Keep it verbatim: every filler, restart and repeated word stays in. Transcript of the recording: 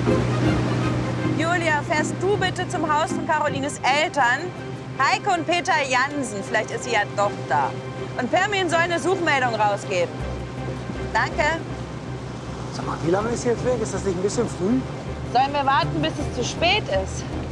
Julia, fährst du bitte zum Haus von Carolines Eltern? Heike und Peter Jansen, vielleicht ist sie ja doch da. Und Permin soll eine Suchmeldung rausgeben. Danke. Sag mal, wie lange ist sie jetzt weg? Ist das nicht ein bisschen früh? Sollen wir warten, bis es zu spät ist?